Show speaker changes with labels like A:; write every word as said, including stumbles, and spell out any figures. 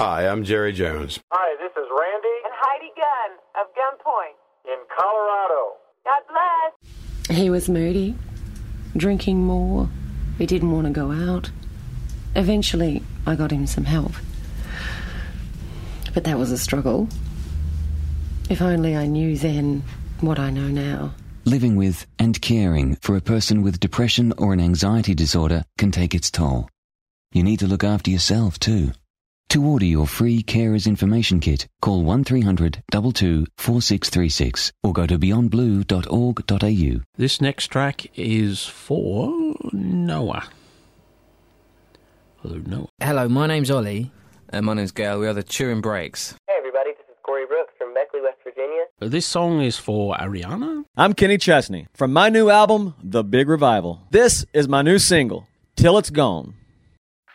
A: Hi, I'm Jerry Jones.
B: Hi, this is Randy
C: and Heidi Gunn of Gunpoint
B: in Colorado.
C: God bless.
D: He was moody, drinking more. He didn't want to go out. Eventually, I got him some help. But that was a struggle. If only I knew then what I know now.
E: Living with and caring for a person with depression or an anxiety disorder can take its toll. You need to look after yourself too. To order your free Carers Information Kit, call one three hundred two two four six three six or go to beyond blue dot org dot a u.
F: This next track is for Noah. Hello, Noah.
G: Hello, my name's Ollie.
H: And my name's Gail. We are the Turin Breaks.
I: Hey everybody, this is Corey Brooks from Beckley, West Virginia.
F: This song is for Ariana.
J: I'm Kenny Chesney from my new album, The Big Revival. This is my new single, Till It's Gone.